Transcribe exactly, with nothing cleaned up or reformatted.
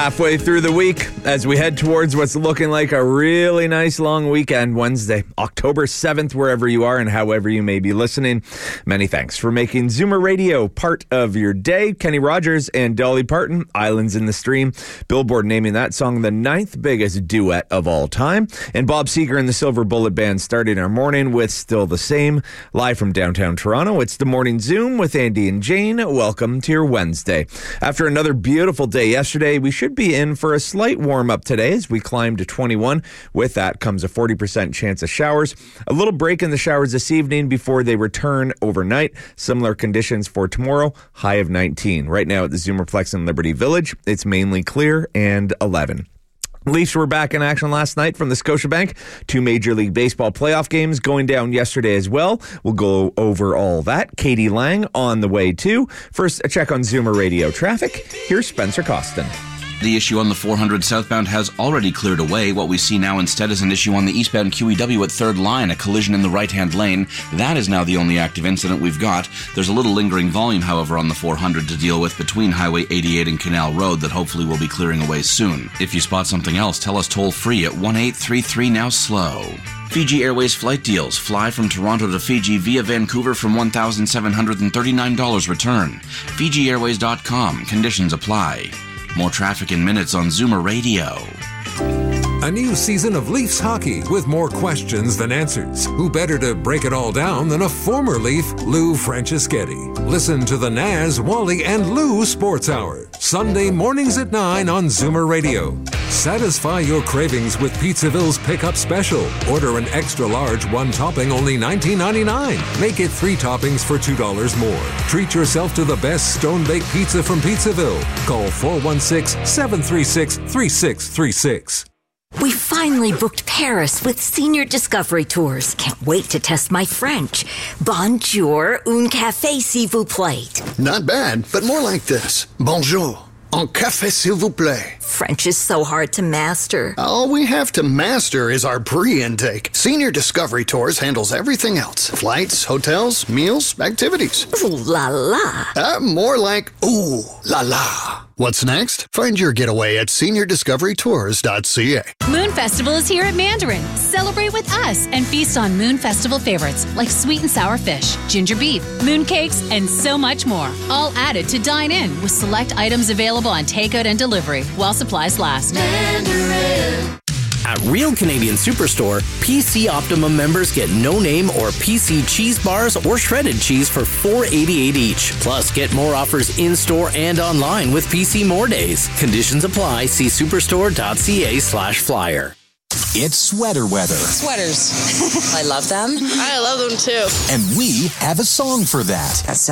Halfway through the week as we head towards what's looking like a really nice long weekend Wednesday, October seventh, wherever you are and however you may be listening. Many thanks for making Zoomer Radio part of your day. Kenny Rogers and Dolly Parton, Islands in the Stream. Billboard naming that song the ninth biggest duet of all time. And Bob Seger and the Silver Bullet Band starting our morning with Still the Same. Live from downtown Toronto, it's the Morning Zoom with Andy and Jane. Welcome to your Wednesday. After another beautiful day yesterday, we should be in for a slight warm-up today as we climb to twenty-one. With that comes a forty percent chance of showers. A little break in the showers this evening before they return overnight. Similar conditions for tomorrow, high of nineteen. Right now at the Zoomerplex in Liberty Village, it's mainly clear and eleven. Leafs were back in action last night from the Scotiabank. Two Major League Baseball playoff games going down yesterday as well. We'll go over all that. Katie Lang on the way too. First, a check on Zoomer Radio traffic. Here's Spencer Costin. The issue on the four hundred southbound has already cleared away. What we see now instead is an issue on the eastbound Q E W at third line, a collision in the right-hand lane. That is now the only active incident we've got. There's a little lingering volume, however, on the four hundred to deal with between Highway eighty-eight and Canal Road that hopefully will be clearing away soon. If you spot something else, tell us toll-free at one eight three three now slow. Fiji Airways flight deals. Fly from Toronto to Fiji via Vancouver from one thousand seven hundred thirty-nine dollars return. Fiji Airways dot com. Conditions apply. More traffic in minutes on Zoomer Radio. A new season of Leafs hockey with more questions than answers. Who better to break it all down than a former Leaf, Lou Franceschetti? Listen to the Naz, Wally, and Lou Sports Hour. Sunday mornings at nine on Zoomer Radio. Satisfy your cravings with Pizzaville's Pickup Special. Order an extra large one topping, only nineteen ninety-nine. Make it three toppings for two dollars more. Treat yourself to the best stone-baked pizza from Pizzaville. Call four one six, seven three six, three six three six. We finally booked Paris with Senior Discovery Tours. Can't wait to test my French. Bonjour, un café s'il vous plaît. Not bad, but more like this. Bonjour, un café s'il vous plaît. French is so hard to master. All we have to master is our pre-intake. Senior Discovery Tours handles everything else. Flights, hotels, meals, activities. Ooh la la. Uh, more like ooh la la. What's next? Find your getaway at senior discovery tours dot c a. Moon Festival is here at Mandarin. Celebrate with us and feast on Moon Festival favorites like sweet and sour fish, ginger beef, moon cakes, and so much more. All added to dine in with select items available on takeout and delivery while supplies last. Mandarin. At Real Canadian Superstore, P C Optimum members get no-name or P C cheese bars or shredded cheese for four dollars and eighty-eight cents each. Plus, get more offers in-store and online with P C More Days. Conditions apply. See superstore dot c a slash flyer. It's sweater weather. Sweaters. I love them. I love them too. And we have a song for that. That's